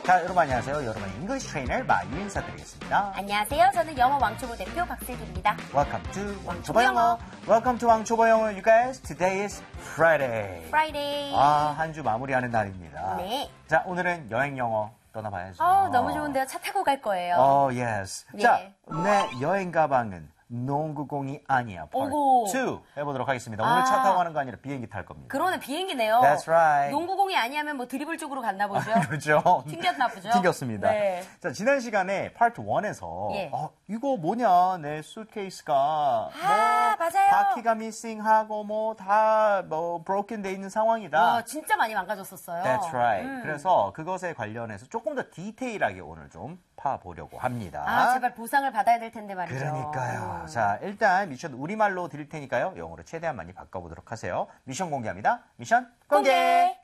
자, 여러분 안녕하세요. 여러분 잉글리시 트레이너 마유 인사드리겠습니다. 안녕하세요. 저는 영어 왕초보 대표 박슬기입니다. Welcome to 왕초보 영어. Welcome to 왕초보 영어. You guys, today is Friday. Friday. 한 주 마무리하는 날입니다. 네. 자, 오늘은 여행 영어 떠나봐야죠. 너무 좋은데요. 차 타고 갈 거예요. yes. 네. 자, 내 여행 가방은 농구공이 아니야. 오고. 2 해보도록 하겠습니다. 오늘 차 타고 가는 거 아니라 비행기 탈 겁니다. 그러네, 비행기네요. That's right. 농구공이 아니면 뭐 드리블 쪽으로 갔나 보죠? 그렇죠. 튕겼나 보죠? 튕겼습니다. 네. 자, 지난 시간에 파트 1에서 예. 이거 뭐냐, 내 수트케이스가 맞아요. 바퀴가 미싱하고 다 broken 돼 있는 상황이다. 진짜 많이 망가졌었어요. That's right. 그래서 그것에 관련해서 조금 더 디테일하게 오늘 좀 파보려고 합니다. 제발 보상을 받아야 될 텐데 말이죠. 그러니까요. 자, 일단 미션 우리말로 드릴 테니까요. 영어로 최대한 많이 바꿔보도록 하세요. 미션 공개합니다. 미션 공개!